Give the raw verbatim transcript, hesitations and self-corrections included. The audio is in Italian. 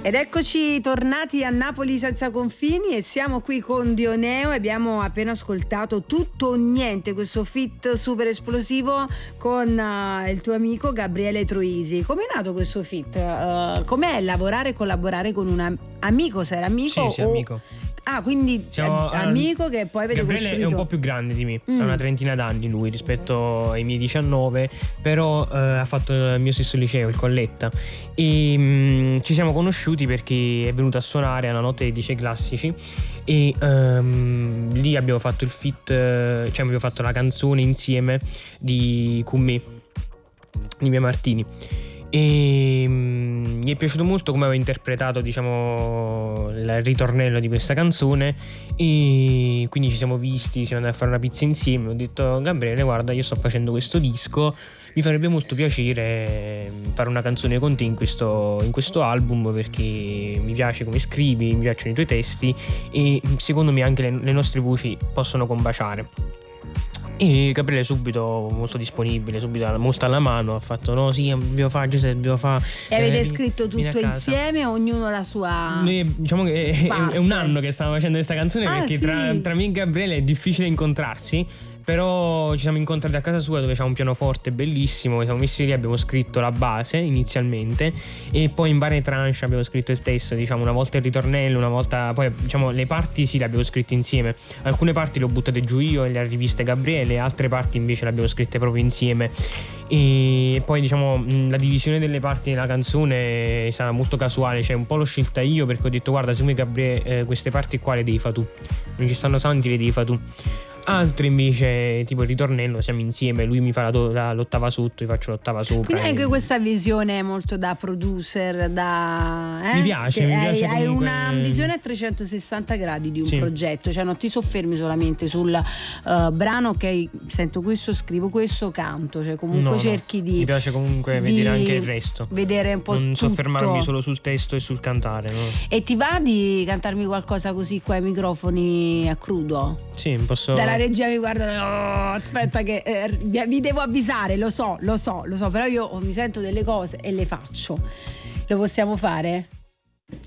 Ed eccoci tornati a Napoli senza confini e siamo qui con Dioneo e abbiamo appena ascoltato Tutto o Niente, questo feat super esplosivo con uh, il tuo amico Gabriele Troisi. Com'è nato questo feat? Uh, com'è lavorare e collaborare con un amico? Sei amico? Sì, sì, o... amico. Ah, quindi Siamo, amico che poi avete Gabriele costruito... è un po' più grande di me, Mm. ha una trentina d'anni lui rispetto ai miei diciannove, però eh, ha fatto il mio stesso liceo, il Colletta, e mh, ci siamo conosciuti perché è venuto a suonare alla notte dei licei classici e um, lì abbiamo fatto il feat, eh, cioè abbiamo fatto la canzone insieme di Con me di Mia Martini. E mh, gli è piaciuto molto come avevo interpretato, diciamo, il ritornello di questa canzone, e quindi ci siamo visti, siamo andati a fare una pizza insieme. Ho detto: Gabriele, guarda, io sto facendo questo disco, mi farebbe molto piacere fare una canzone con te in questo, in questo album, perché mi piace come scrivi, mi piacciono i tuoi testi e secondo me anche le, le nostre voci possono combaciare. E Gabriele subito molto disponibile, subito molto alla mano, ha fatto no sì dobbiamo fare, Giuseppe dobbiamo fare. E avete eh, scritto tutto insieme, ognuno la sua? Noi, diciamo che è, parte. è un anno che stiamo facendo questa canzone, ah, perché sì. tra, tra me e Gabriele è difficile incontrarsi. Però ci siamo incontrati a casa sua, dove c'è un pianoforte bellissimo. Siamo messi lì, abbiamo scritto la base inizialmente e poi in varie tranche abbiamo scritto il testo, diciamo una volta il ritornello, una volta poi diciamo le parti sì le abbiamo scritte insieme. Alcune parti le ho buttate giù io e le ha riviste Gabriele, altre parti invece le abbiamo scritte proprio insieme. E poi diciamo la divisione delle parti della canzone è stata molto casuale, cioè un po' l'ho scelta io perché ho detto: guarda, secondo me Gabriele eh, queste parti qua le devi fare tu, non ci stanno santi, le devi fare tu. Altre invece, tipo il ritornello, siamo insieme, lui mi fa la, do- la, l'ottava sotto, io faccio l'ottava sopra. Quindi anche e... questa visione molto da producer, da eh? Mi piace, Che mi hai, piace hai comunque... una visione a trecentosessanta gradi di un sì. progetto, cioè non ti soffermi solamente sul uh, brano, ok, sento questo, scrivo questo, canto, cioè comunque no, cerchi no. di... Mi piace comunque di vedere anche il resto, vedere un po' non tutto. soffermarmi solo sul testo e sul cantare, no? E ti va di cantarmi qualcosa così qua ai microfoni a crudo? Sì, posso... Dalla regia mi guarda, oh, aspetta che eh, vi devo avvisare, lo so, lo so, lo so, però io mi sento delle cose e le faccio. Lo possiamo fare?